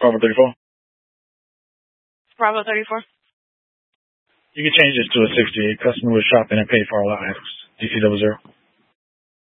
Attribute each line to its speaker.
Speaker 1: Bravo 34.
Speaker 2: Bravo 34.
Speaker 1: You can change this to a 68. Customer was shopping and paid for all our items. DC 00.